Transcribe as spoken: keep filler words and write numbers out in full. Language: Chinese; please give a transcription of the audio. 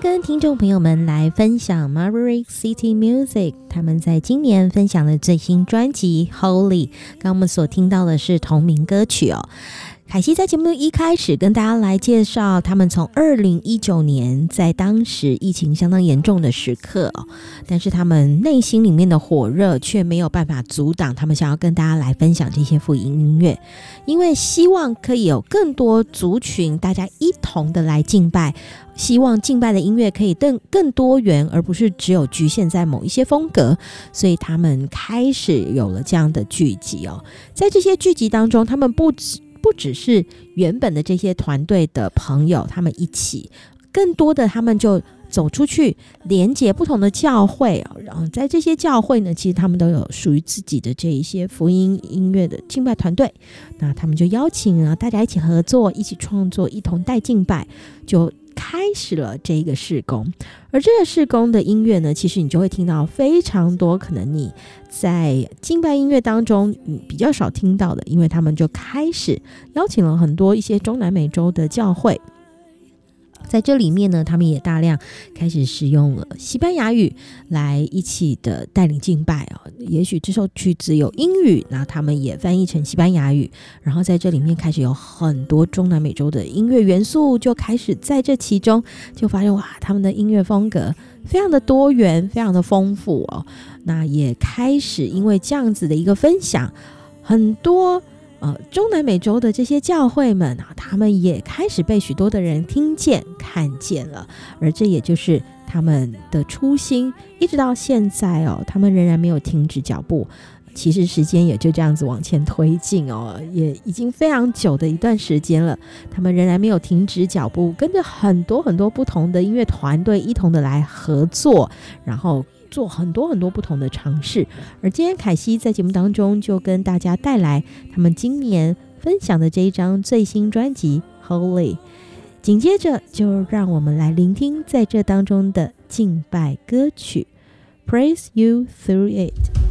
跟听众朋友们来分享 Maverick City Music 他们在今年分享的最新专辑 Holy。 刚刚我们所听到的是同名歌曲哦。凯西在节目一开始跟大家来介绍他们从二零一九年在当时疫情相当严重的时刻、哦、但是他们内心里面的火热却没有办法阻挡他们想要跟大家来分享这些福音音乐，因为希望可以有更多族群大家一同的来敬拜，希望敬拜的音乐可以更更多元，而不是只有局限在某一些风格，所以他们开始有了这样的剧集哦。在这些剧集当中，他们不只不只是原本的这些团队的朋友他们一起，更多的他们就走出去连接不同的教会、哦、然后在这些教会呢，其实他们都有属于自己的这一些福音音乐的敬拜团队，那他们就邀请啊大家一起合作，一起创作，一同带敬拜，就开始了这一个事工。而这个事工的音乐呢，其实你就会听到非常多可能你在敬拜音乐当中比较少听到的，因为他们就开始邀请了很多一些中南美洲的教会，在这里面呢，他们也大量开始使用了西班牙语来一起的带领敬拜、哦、也许这首曲子有英语，那他们也翻译成西班牙语，然后在这里面开始有很多中南美洲的音乐元素就开始在这其中，就发现哇，他们的音乐风格非常的多元，非常的丰富哦。那也开始因为这样子的一个分享，很多呃，中南美洲的这些教会们啊，他们也开始被许多的人听见看见了，而这也就是他们的初心，一直到现在哦，他们仍然没有停止脚步。其实时间也就这样子往前推进哦，也已经非常久的一段时间了，他们仍然没有停止脚步，跟着很多很多不同的音乐团队一同的来合作，然后做很多很多不同的尝试。而今天凯西在节目当中就跟大家带来他们今年分享的这一张最新专辑 Holy， 紧接着就让我们来聆听在这当中的敬拜歌曲 Praise You Through It。